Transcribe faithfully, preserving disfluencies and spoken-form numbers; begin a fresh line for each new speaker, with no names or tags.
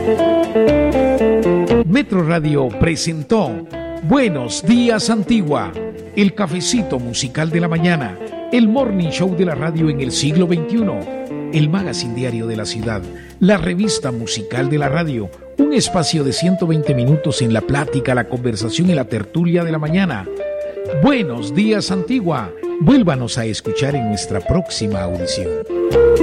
Metro Radio presentó Buenos Días Antigua, el cafecito musical de la mañana, el morning show de la radio en el siglo veintiuno, el magazine diario de la ciudad, la revista musical de la radio, un espacio de ciento veinte minutos en la plática, la conversación y la tertulia de la mañana. Buenos Días Antigua, vuélvanos a escuchar en nuestra próxima audición.